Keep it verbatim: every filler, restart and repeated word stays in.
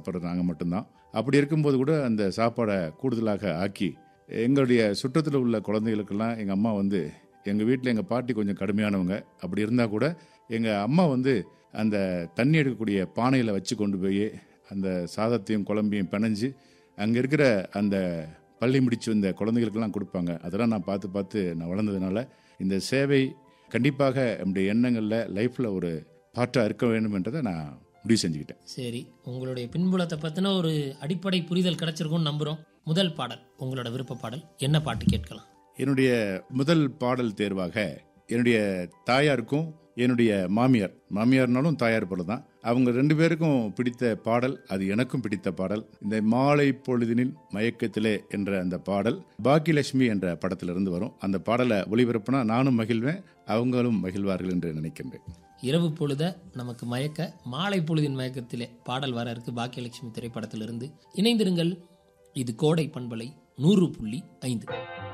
சாப்பிட்றது நாங்கள் மட்டும்தான். அப்படி இருக்கும்போது கூட அந்த சாப்பாடை கூடுதலாக ஆக்கி எங்களுடைய சுற்றத்தில் உள்ள குழந்தைகளுக்கெல்லாம் எங்கள் அம்மா வந்து, எங்கள் வீட்டில் எங்கள் பாட்டி கொஞ்சம் கடுமையானவங்க, அப்படி இருந்தால் கூட எங்கள் அம்மா வந்து அந்த தண்ணி எடுக்கக்கூடிய பானையில் வச்சு கொண்டு போய் அந்த சாதத்தையும் குழம்பையும் பிணைஞ்சு அங்கே இருக்கிற அந்த பள்ளி முடிச்சு வந்த குழந்தைகளுக்கெல்லாம் கொடுப்பாங்க. அதெல்லாம் நான் பார்த்து பார்த்து நான் வளர்ந்ததுனால இந்த சேவை கண்டிப்பாக நம்முடைய எண்ணங்களில் லைஃப்பில் ஒரு பாட்டாக இருக்க வேண்டும் என்றதை நான் முடிவு செஞ்சுக்கிட்டேன். சரி, உங்களுடைய பின்புலத்தை பற்றின ஒரு அடிப்படை புரிதல் கிடைச்சிருக்கும்னு நம்புகிறோம். முதல் பாடல், உங்களோட விருப்ப பாடல் என்ன பாட்டு கேட்கலாம்? என்னுடைய முதல் பாடல் தேர்வாக என்னுடைய தாயாருக்கும் என்னுடைய மாமியார், மாமியார்னாலும் தாயார் போல தான், அவங்க ரெண்டு பேருக்கும் பிடித்த பாடல், அது எனக்கும் பிடித்த பாடல். இந்த மாலை பொழுதினில் மயக்கத்திலே என்ற அந்த பாடல் பாக்கியலட்சுமி என்ற படத்திலிருந்து வரும். அந்த பாடலை ஒளிபரப்புனா நானும் மகிழ்வேன், அவங்களும் மகிழ்வார்கள் என்று நினைக்கின்றேன். இரவு பொழுத நமக்கு மயக்க, மாலை பொழுதின் மயக்கத்திலே பாடல் வர இருக்கு பாக்கியலட்சுமி திரைப்படத்திலிருந்து. இணைந்திருங்கள், இது கோடை பண்பலை நூறு புள்ளி ஐந்து.